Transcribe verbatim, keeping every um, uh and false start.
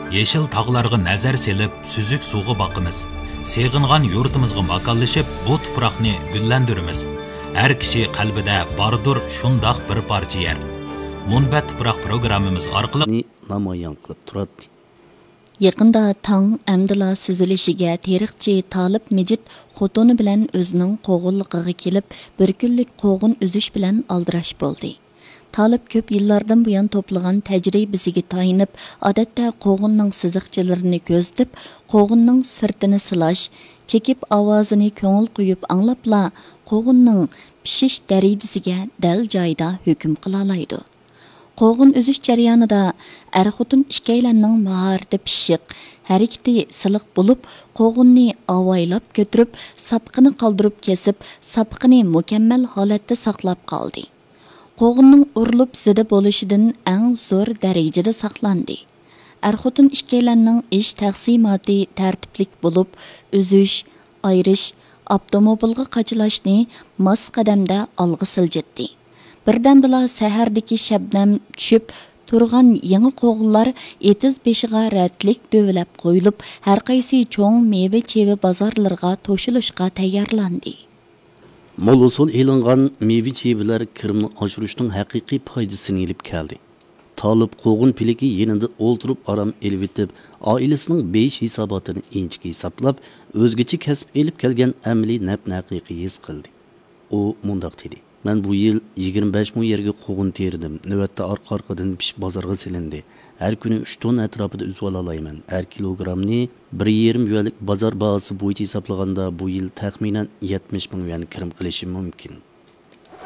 Yeşil tağlarga nazar selip, süzük suğu bakımız. Seğingan yurtumuzga makallashib, bu tuproqni gullandiramiz. Her kishi qalbida bardur shundaq bir parcha yer. Munbat tuproq programmamiz orqali namoyon qilib turadi. Yaqinda tang amdila süzülishiga tarixchi Talib Mejid xotoni bilan o'zining qo'g'inligiga kelib, bir kunlik qo'g'in uzish bilan aldirash bo'ldi. Talib ko'p yillardan buyon to'plagan tajribasiga tayinib, odatda qo'g'inning siziqchilarini ko'zitib, qo'g'inning sirtini silash, chekib ovozini ko'ngil qo'yib anglabla qo'g'inning pishish darajasiga dal joyida hukm qila oladi. Qo'g'in uzish jarayonida er-xotin ikkalanning mahorati pishiq, harakati siliq bo'lib, qo'g'inni avaylab ko'tarib, sapqini qoldirib kesib, sapqini mukammal holatda saqlab qoldi. Qo'g'inning urilib zida bo'lishidan eng zo'r darajada saqlandi. Er-xotin ikkalanning ish taqsimoti tartiblik bo'lib, uzish, ayrish, avtomobilga qachilashni mos qadamda olg'a siljitdi. Birdamdala sahardagi shabnam tushib turgan yangi qo'g'inlar etiz beshiga ratlik dövlab qo'yilib, har qaysi cho'ng meva-cheva bozorlarga to'shilishga tayyorlandi. Mo'l usul e'lingan meva-chevalar kirimni oshirishning haqiqiy foydasini olib keldi. Talib qo'g'in piligi yanida o'ltirib aram elib etib, oilasining besh hisobotini inchki hisoblab, o'zgacha kasb elib kelgan amali naf-haqiqiy his qildi. U mundaq dedi: "Men bu yil yigirma besh ming yerga qo'g'in terdim. Navbatda orqa-orqadan pishib bozorga silindi. Har kuni uch ton atrofida uzib olayman. Har kilogramni bir yarim yuanlik bozor bahosi bo'yicha hisoblaganda bu yil taxminan yetmish ming yuan kirim qilishi mumkin."